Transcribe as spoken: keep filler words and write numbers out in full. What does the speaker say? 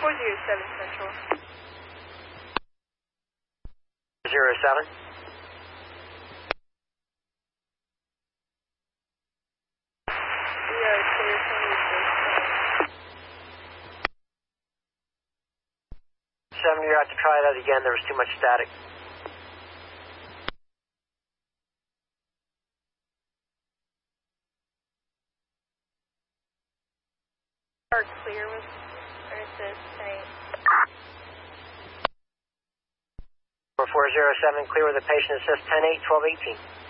four zero seven Central. Zero seven. We are clear for research. Seven, you're out to try that again. There was too much static. Are clear with nurses saying. four zero seven, clear with the patient. It says ten eight, twelve eighteen.